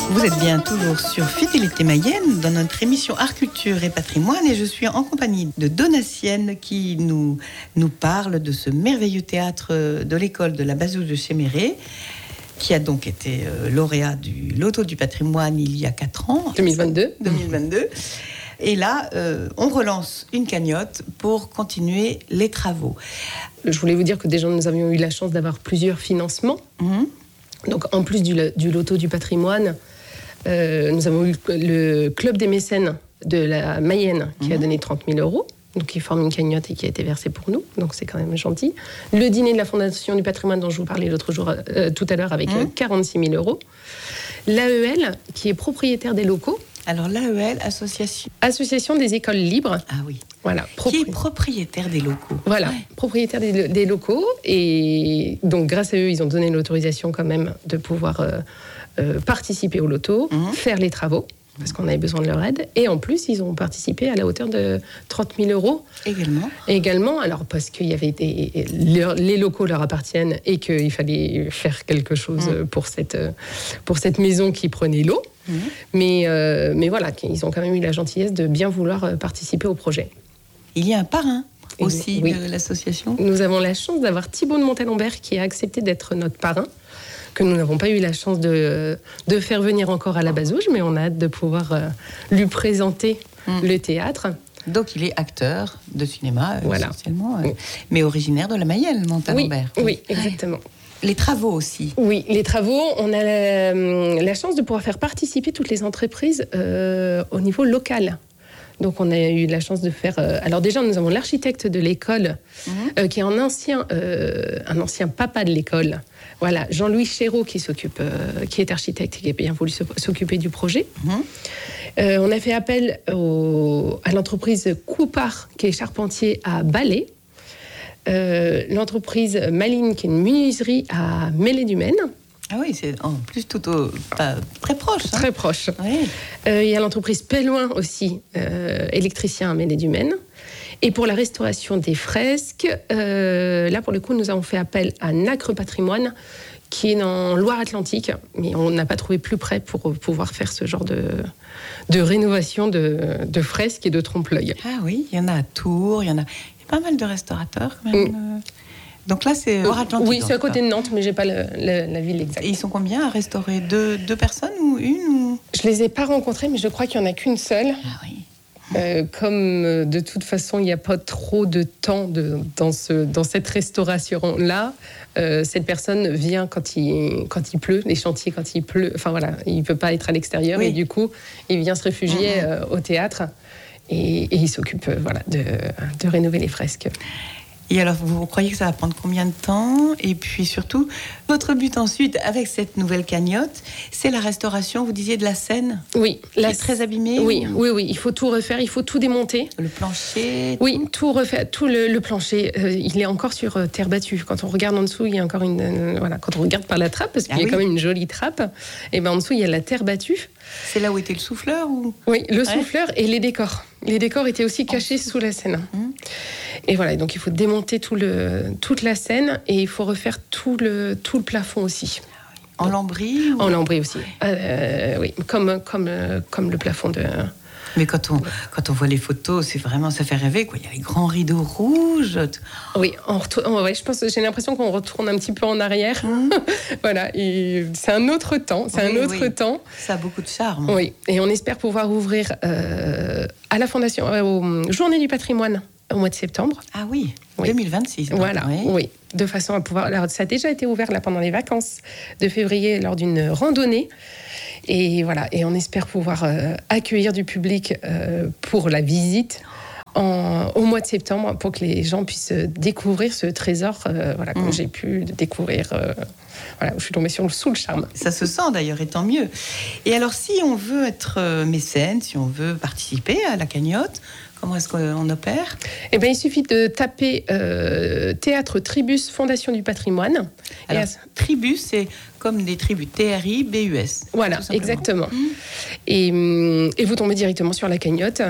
Vous êtes bien toujours sur Fidélité Mayenne dans notre émission Art, Culture et Patrimoine et je suis en compagnie de Donatienne qui nous parle de ce merveilleux théâtre de l'école de la Bazouge de Chéméré qui a donc été lauréat du Loto du patrimoine il y a 4 ans. 2022. Et là, on relance une cagnotte pour continuer les travaux. Je voulais vous dire que déjà nous avions eu la chance d'avoir plusieurs financements. Donc en plus du Loto du patrimoine, nous avons eu le Club des mécènes de la Mayenne qui a donné 30 000 €, donc qui forme une cagnotte et qui a été versée pour nous, donc c'est quand même gentil. Le dîner de la Fondation du patrimoine dont je vous parlais tout à l'heure avec 46 000 €. L'AEL qui est propriétaire des locaux. Alors l'AEL, Association des écoles libres. Ah oui. Voilà, qui est propriétaire des locaux. Voilà, propriétaire des locaux. Et donc grâce à eux, ils ont donné l'autorisation quand même de pouvoir participer au loto, faire les travaux, parce qu'on avait besoin de leur aide. Et en plus, ils ont participé à la hauteur de 30 000 € Également, alors parce qu'il y avait les locaux leur appartiennent et qu'il fallait faire quelque chose pour cette maison qui prenait l'eau. Mais voilà, ils ont quand même eu la gentillesse de bien vouloir participer au projet. Il y a un parrain aussi de l'association. Nous avons la chance d'avoir Thibaut de Montalembert qui a accepté d'être notre parrain, que nous n'avons pas eu la chance de faire venir encore à la Bazouge, mais on a hâte de pouvoir lui présenter le théâtre. Donc il est acteur de cinéma, essentiellement, mais originaire de la Mayenne, Montalembert. Oui, exactement. Les travaux aussi. Oui, les travaux, on a la chance de pouvoir faire participer toutes les entreprises au niveau local. Donc on a eu la chance de faire... alors déjà, nous avons l'architecte de l'école, qui est un ancien papa de l'école. Voilà, Jean-Louis Chéreau, qui est architecte et qui a bien voulu s'occuper du projet. On a fait appel à l'entreprise Coupard, qui est charpentier à Balai. L'entreprise Maline, qui est une menuiserie à Mêlée-du-Maine. Ah oui, c'est en plus très proche. Très proche. Oui. Il y a l'entreprise Pellouin aussi, électricien à Mêlée-du-Maine. Et pour la restauration des fresques, là pour le coup, nous avons fait appel à Nacre Patrimoine, qui est en Loire-Atlantique, mais on n'a pas trouvé plus près pour pouvoir faire ce genre de rénovation de fresques et de trompe-l'œil. Ah oui, il y en a à Tours, il y a pas mal de restaurateurs quand même. Donc là, c'est Loire-Atlantique. Oui, c'est à côté de Nantes, mais j'ai pas la ville exacte. Et ils sont combien à restaurer deux personnes ou une Je les ai pas rencontrés, mais je crois qu'il y en a qu'une seule. Ah oui. Comme de toute façon, il n'y a pas trop de temps dans cette restauration-là, cette personne vient quand il pleut, les chantiers quand il pleut. Enfin voilà, il ne peut pas être à l'extérieur et du coup, il vient se réfugier au théâtre et il s'occupe de rénover les fresques. Et alors, vous croyez que ça va prendre combien de temps ? Et puis surtout, votre but ensuite, avec cette nouvelle cagnotte, c'est la restauration, vous disiez, de la scène ? Oui. Qui est très abîmée ? Oui, il faut tout refaire, il faut tout démonter. Le plancher ? Oui, tout refaire, tout le plancher. Il est encore sur terre battue. Quand on regarde en dessous, il y a encore quand on regarde par la trappe, parce qu'il y a quand même une jolie trappe, et en dessous, il y a la terre battue. C'est là où était le souffleur ou... Oui, le souffleur et les décors. Les décors étaient aussi cachés sous la scène. Et voilà, donc il faut démonter toute la scène et il faut refaire tout le plafond aussi. En lambris En lambris aussi. Oui, comme le plafond de... Mais quand on voit les photos, c'est vraiment, ça fait rêver, quoi. Il y a les grands rideaux rouges. Oui, je pense, j'ai l'impression qu'on retourne un petit peu en arrière. Voilà, et c'est un autre temps. Temps. Ça a beaucoup de charme. Oui, et on espère pouvoir ouvrir à la Fondation, aux Journées du patrimoine au mois de septembre. Ah oui, 2026. Donc, voilà, oui. De façon à pouvoir... Alors, ça a déjà été ouvert là pendant les vacances de février lors d'une randonnée. Et voilà, et on espère pouvoir accueillir du public pour la visite au mois de septembre pour que les gens puissent découvrir ce trésor comme j'ai pu découvrir. Je suis tombée sous le charme. Ça se sent d'ailleurs, et tant mieux. Et alors, si on veut être mécène, si on veut participer à la cagnotte, comment est-ce qu'on opère ? Eh bien, il suffit de taper Théâtre Tribus Fondation du patrimoine. Alors, Tribus, c'est comme des tribus, T-R-I-B-U-S. Voilà, exactement. Et vous tombez directement sur la cagnotte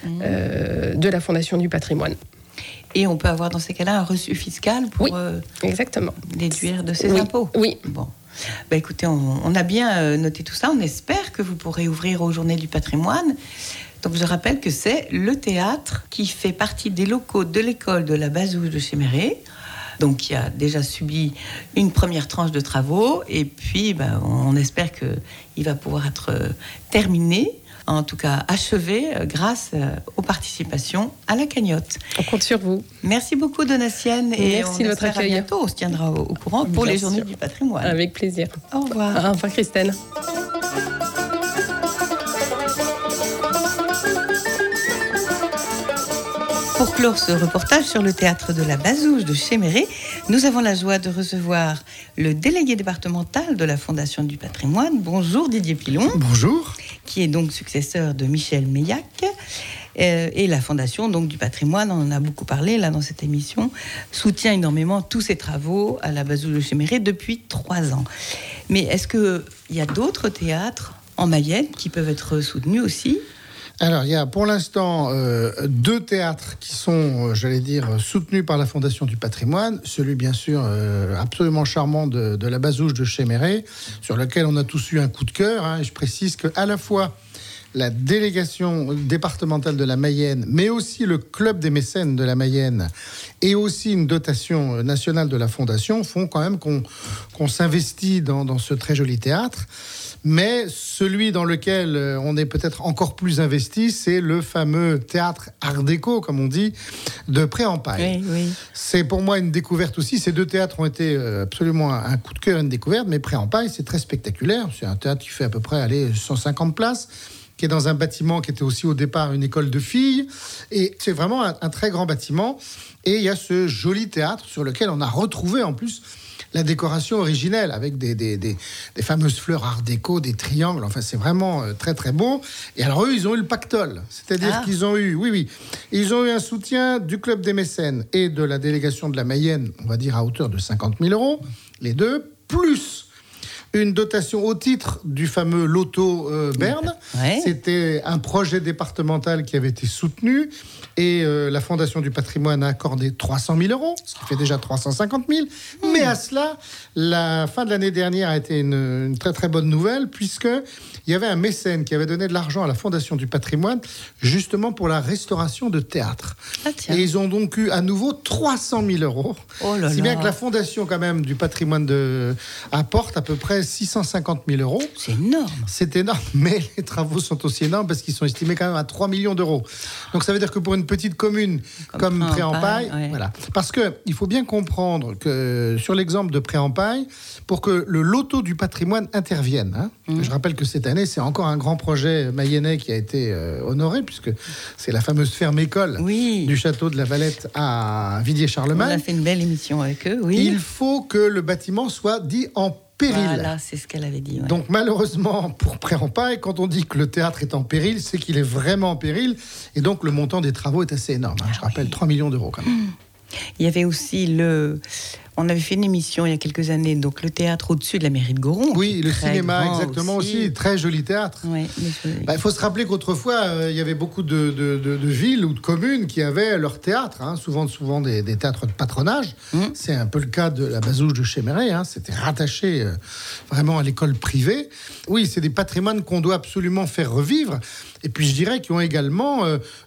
de la Fondation du patrimoine. Et on peut avoir dans ces cas-là un reçu fiscal pour exactement. Déduire de ses impôts. Oui. Bon. Écoutez, on a bien noté tout ça. On espère que vous pourrez ouvrir aux Journées du patrimoine. Donc, je rappelle que c'est le théâtre qui fait partie des locaux de l'école de la Bazouge de Chéméré, donc qui a déjà subi une première tranche de travaux. Et puis, on espère qu'il va pouvoir être terminé, en tout cas achevé, grâce aux participations à la cagnotte. On compte sur vous. Merci beaucoup, Donatienne. Et merci de votre accueil. À bientôt. On se tiendra au courant pour les Journées du patrimoine. Avec plaisir. Au revoir. Au revoir, Christelle. Pour clore ce reportage sur le théâtre de la Bazouge de Chéméré, nous avons la joie de recevoir le délégué départemental de la Fondation du patrimoine. Bonjour Didier Pilon. Bonjour. Qui est donc successeur de Michel Meillac. Et la Fondation donc, du patrimoine, on en a beaucoup parlé là dans cette émission, soutient énormément tous ces travaux à la Bazouge de Chéméré depuis 3 ans. Mais est-ce qu'il y a d'autres théâtres en Mayenne qui peuvent être soutenus aussi ? Alors, il y a pour l'instant 2 théâtres qui sont, soutenus par la Fondation du patrimoine. Celui, bien sûr, absolument charmant de la Bazouge de Chéméré, sur lequel on a tous eu un coup de cœur. Je précise qu'à la fois la délégation départementale de la Mayenne, mais aussi le club des mécènes de la Mayenne, et aussi une dotation nationale de la Fondation font quand même qu'on s'investit dans ce très joli théâtre. Mais celui dans lequel on est peut-être encore plus investi, c'est le fameux théâtre Art déco, comme on dit, de Pré-en-Pail. Oui. C'est pour moi une découverte aussi. Ces 2 théâtres ont été absolument un coup de cœur, une découverte. Mais Pré-en-Pail, c'est très spectaculaire. C'est un théâtre qui fait à peu près 150 places, qui est dans un bâtiment qui était aussi au départ une école de filles. Et c'est vraiment un très grand bâtiment. Et il y a ce joli théâtre sur lequel on a retrouvé en plus la décoration originelle avec des fameuses fleurs art déco, des triangles. Enfin, c'est vraiment très, très beau. Et alors, eux, ils ont eu le pactole. C'est-à-dire qu'ils ont eu, ils ont eu un soutien du Club des mécènes et de la délégation de la Mayenne, on va dire à hauteur de 50 000 €, les deux, plus une dotation au titre du fameux Loto Berne. Ouais. C'était un projet départemental qui avait été soutenu et la Fondation du patrimoine a accordé 300 000 €, ce qui fait déjà 350 000. Mais à cela, la fin de l'année dernière a été une très très bonne nouvelle, puisqu'il y avait un mécène qui avait donné de l'argent à la Fondation du patrimoine justement pour la restauration de théâtre. Et ils ont donc eu à nouveau 300 000 €. Oh là si bien que la Fondation quand même du patrimoine apporte à peu près 650 000 €. C'est énorme. C'est énorme, mais les travaux sont aussi énormes parce qu'ils sont estimés quand même à 3 millions d'euros. Donc ça veut dire que pour une petite commune comme Pré-en-Pail, voilà. Parce qu'il faut bien comprendre que sur l'exemple de Pré-en-Pail, pour que le loto du patrimoine intervienne, je rappelle que cette année, c'est encore un grand projet mayennais qui a été honoré, puisque c'est la fameuse ferme-école du château de la Valette à Villiers-Charlemagne. On a fait une belle émission avec eux, oui. Il faut que le bâtiment soit dit en péril. Voilà, c'est ce qu'elle avait dit. Ouais. Donc malheureusement, pour Pré-en-Pail, quand on dit que le théâtre est en péril, c'est qu'il est vraiment en péril. Et donc le montant des travaux est assez énorme. Je rappelle, 3 millions d'euros quand même. Il y avait aussi on avait fait une émission il y a quelques années, donc le théâtre au-dessus de la mairie de Goron. Oui, le cinéma, exactement aussi. Très joli théâtre. Oui, il faut se rappeler qu'autrefois, il y avait beaucoup de villes ou de communes qui avaient leur théâtre, souvent des théâtres de patronage. C'est un peu le cas de la Bazouge de Chéméré. C'était rattaché vraiment à l'école privée. Oui, c'est des patrimoines qu'on doit absolument faire revivre. Et puis je dirais qu'ils ont également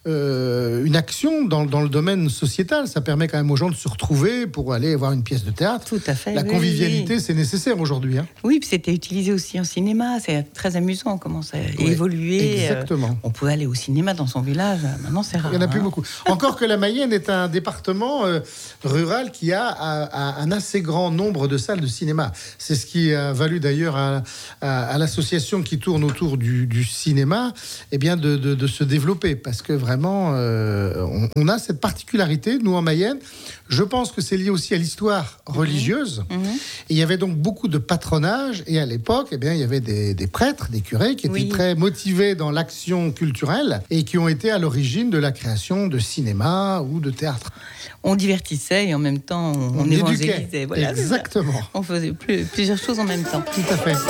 une action dans le domaine sociétal. Ça permet quand même aux gens de se retrouver pour aller voir une pièce de théâtre. Tout à fait. La convivialité, c'est nécessaire aujourd'hui. Oui, puis c'était utilisé aussi en cinéma. C'est très amusant comment ça a évolué. Exactement. On pouvait aller au cinéma dans son village. Maintenant, c'est rare. Il n'y en a plus beaucoup. Encore que la Mayenne est un département rural qui a un assez grand nombre de salles de cinéma. C'est ce qui a valu d'ailleurs à l'association qui tourne autour du cinéma, de se développer, parce que vraiment on a cette particularité, nous en Mayenne. Je pense que c'est lié aussi à l'histoire religieuse. Et il y avait donc beaucoup de patronage, et à l'époque, il y avait des prêtres, des curés qui étaient très motivés dans l'action culturelle et qui ont été à l'origine de la création de cinéma ou de théâtre. On divertissait et en même temps on évangélisait. Voilà, exactement. On faisait plusieurs choses en même temps. Tout à fait.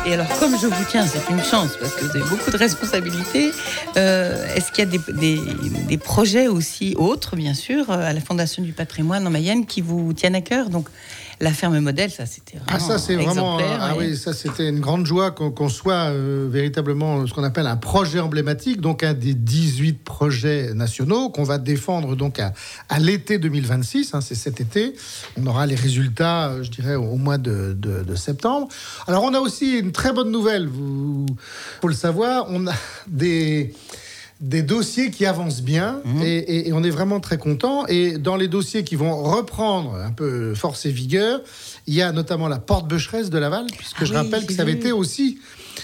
Et alors, comme je vous tiens, c'est une chance parce que vous avez beaucoup de responsabilités. Est-ce qu'il y a des projets aussi autres, bien sûr, à la Fondation du patrimoine en Mayenne qui vous tiennent à cœur? Donc, la ferme modèle, ça c'était vraiment oui, ça c'était une grande joie qu'on soit véritablement ce qu'on appelle un projet emblématique, donc un des 18 projets nationaux qu'on va défendre donc à l'été 2026, c'est cet été. On aura les résultats, je dirais, au mois de septembre. Alors on a aussi une très bonne nouvelle, faut le savoir, on a des dossiers qui avancent bien et on est vraiment très content. Et dans les dossiers qui vont reprendre un peu force et vigueur, il y a notamment la porte Becheresse de Laval, puisque je rappelle que ça avait été aussi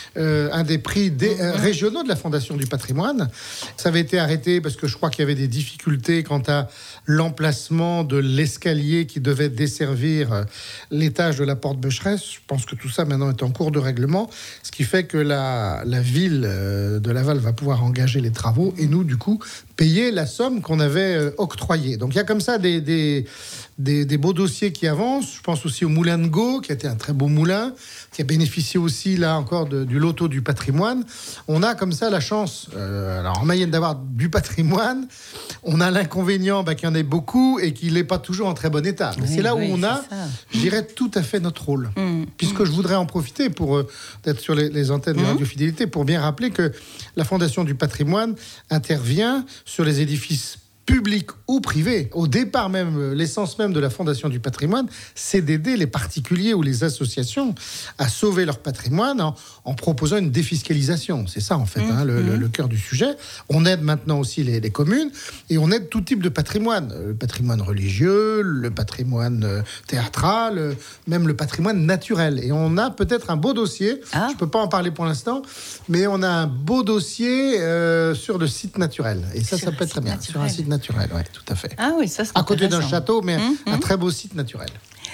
un des prix régionaux de la Fondation du patrimoine. Ça avait été arrêté parce que je crois qu'il y avait des difficultés quant à l'emplacement de l'escalier qui devait desservir l'étage de la porte Becheresse. Je pense que tout ça maintenant est en cours de règlement, ce qui fait que la ville de Laval va pouvoir engager les travaux et nous, du coup, payer la somme qu'on avait octroyée. Donc il y a comme ça des beaux dossiers qui avancent. Je pense aussi au Moulin de Gau, qui a été un très beau moulin, qui a bénéficié aussi, là encore, du loto du patrimoine. On a comme ça la chance, alors en Mayenne, d'avoir du patrimoine. On a l'inconvénient qu'il y en ait beaucoup et qu'il n'est pas toujours en très bon état. Mais c'est là où on a, je dirais, tout à fait notre rôle. Puisque je voudrais en profiter pour être sur les antennes de Radio Fidélité, pour bien rappeler que la Fondation du patrimoine intervient sur les édifices public ou privé. Au départ même, l'essence même de la Fondation du patrimoine, c'est d'aider les particuliers ou les associations à sauver leur patrimoine en proposant une défiscalisation. C'est ça, en fait, le cœur du sujet. On aide maintenant aussi les communes et on aide tout type de patrimoine. Le patrimoine religieux, le patrimoine théâtral, même le patrimoine naturel. Et on a peut-être un beau dossier, je ne peux pas en parler pour l'instant, mais on a un beau dossier sur le site naturel. Et ça peut être très bien. Sur un site naturel, oui, tout à fait. Ah oui, ça c'est à côté d'un château, mais un très beau site naturel.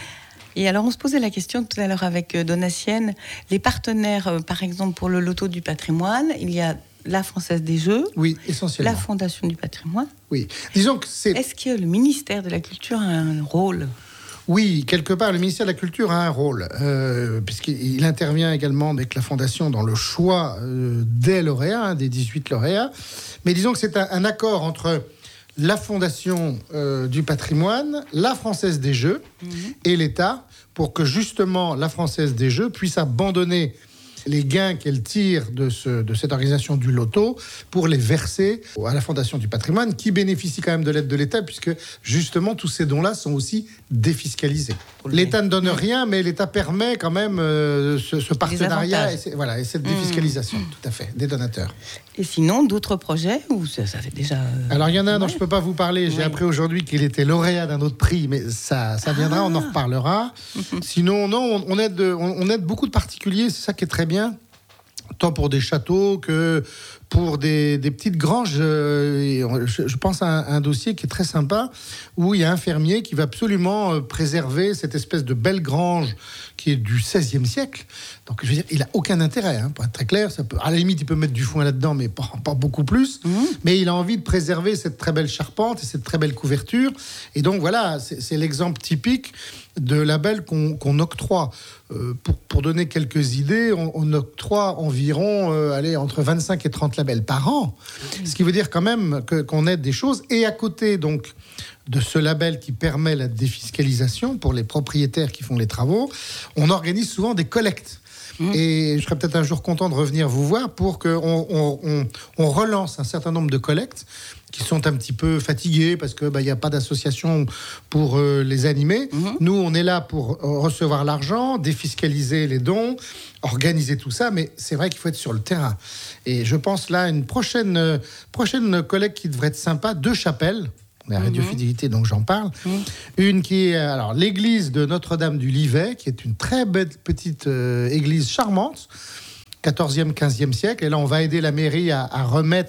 Et alors, on se posait la question tout à l'heure avec Donatienne, les partenaires, par exemple, pour le loto du patrimoine, il y a la Française des Jeux, oui, essentiellement. La Fondation du patrimoine. Oui, disons que c'est... Est-ce que le ministère de la Culture a un rôle ? Oui, quelque part, le ministère de la Culture a un rôle, puisqu'il intervient également avec la Fondation dans le choix des lauréats, des 18 lauréats. Mais disons que c'est un accord entre la Fondation du patrimoine, la Française des Jeux et l'État, pour que justement la Française des Jeux puisse abandonner les gains qu'elle tire de cette organisation du loto pour les verser à la Fondation du patrimoine, qui bénéficie quand même de l'aide de l'État, puisque justement tous ces dons-là sont aussi défiscalisés. L'État ne donne rien, mais l'État permet quand même ce partenariat et cette défiscalisation, tout à fait, des donateurs. Et sinon, d'autres projets ou ça fait déjà... Alors il y en a un dont je ne peux pas vous parler, j'ai appris aujourd'hui qu'il était lauréat d'un autre prix, mais ça viendra, on en reparlera. Sinon, non, on aide beaucoup de particuliers, c'est ça qui est très bien, tant pour des châteaux que pour des petites granges. Je pense à un dossier qui est très sympa, où il y a un fermier qui va absolument préserver cette espèce de belle grange qui est du XVIe siècle. Donc, je veux dire, il n'a aucun intérêt, pour être très clair. À la limite, il peut mettre du foin là-dedans, mais pas beaucoup plus. Mais il a envie de préserver cette très belle charpente et cette très belle couverture. Et donc, voilà, c'est l'exemple typique de label qu'on octroie. Pour donner quelques idées, on octroie environ entre 25 et 30 labels par an. Ce qui veut dire quand même qu'on aide des choses. Et à côté, donc, de ce label qui permet la défiscalisation pour les propriétaires qui font les travaux, on organise souvent des collectes. Et je serais peut-être un jour content de revenir vous voir pour qu'on relance un certain nombre de collectes qui sont un petit peu fatigués parce qu'il n'y a pas d'association pour les animer. Nous, on est là pour recevoir l'argent, défiscaliser les dons, organiser tout ça, mais c'est vrai qu'il faut être sur le terrain. Et je pense là à une prochaine collecte qui devrait être sympa, 2 chapelles. On est à Radio Fidélité, donc j'en parle. Une qui est l'église de Notre-Dame du Livet, qui est une très belle petite église charmante, 14e, 15e siècle. Et là, on va aider la mairie à remettre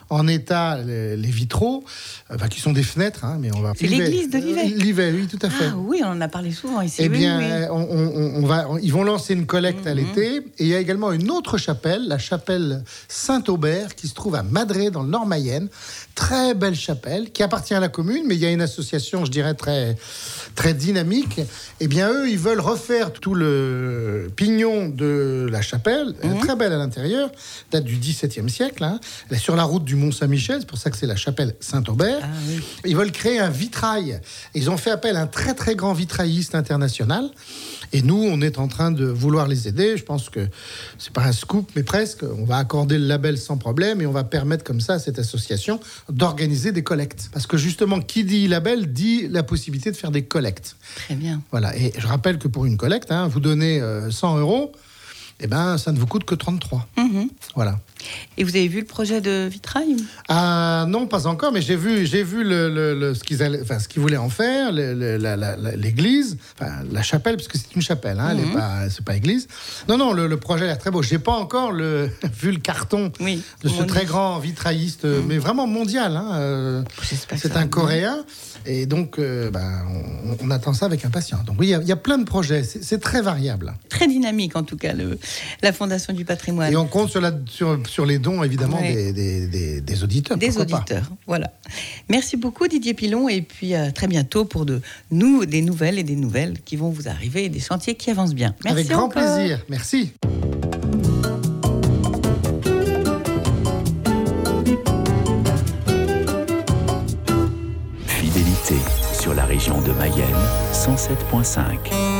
en état les vitraux, qui sont des fenêtres, hein, mais on va... C'est l'église de Livet. Livet, oui, tout à fait. Ah oui, on en a parlé souvent ici. Eh bien, ils vont lancer une collecte à l'été, et il y a également une autre chapelle, la chapelle Saint-Aubert, qui se trouve à Madré, dans le Nord-Mayenne. Très belle chapelle, qui appartient à la commune, mais il y a une association, je dirais, très, très dynamique. Eh bien, eux, ils veulent refaire tout le pignon de la chapelle, très belle à l'intérieur, date du XVIIe siècle. Hein. Elle est sur la route du Mont-Saint-Michel, c'est pour ça que c'est la chapelle Saint-Aubert. Ah, oui. Ils veulent créer un vitrail. Ils ont fait appel à un très, très grand vitrailliste international. Et nous, on est en train de vouloir les aider. Je pense que c'est pas un scoop, mais presque. On va accorder le label sans problème et on va permettre comme ça à cette association d'organiser des collectes. Parce que justement, qui dit label dit la possibilité de faire des collectes. Très bien. Voilà. Et je rappelle que pour une collecte, vous donnez 100 €, eh ben, ça ne vous coûte que 33. Voilà. Et vous avez vu le projet de vitrail ? Ah non, pas encore, mais j'ai vu ce qu'ils voulaient en faire, l'église, la chapelle, parce que c'est une chapelle, c'est pas église. Non, le projet a l'air très beau. J'ai pas encore vu le carton de ce très grand vitrailliste, mais vraiment mondial. C'est un Coréen, et donc on attend ça avec impatience. Donc oui, il y a plein de projets, c'est très variable. Très dynamique en tout cas, la Fondation du patrimoine. Et on compte sur les dons, évidemment, des auditeurs. Des auditeurs, voilà. Merci beaucoup, Didier Pilon, et puis à très bientôt pour des nouvelles et des nouvelles qui vont vous arriver et des chantiers qui avancent bien. Merci. Avec grand plaisir. Merci. Fidélité sur la région de Mayenne, 107.5.